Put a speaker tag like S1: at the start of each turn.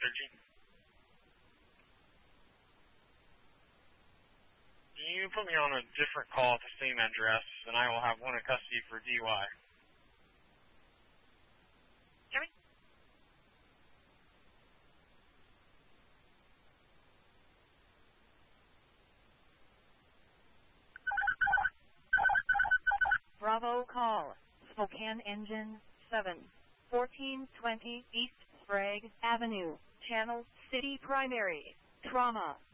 S1: Searching. You put me on a different call at the same address, and I will have one in custody for DUI. Jimmy?
S2: Bravo call. Spokane Engine 7. 1420 East Sprague Avenue. Channel City Primary. Trauma.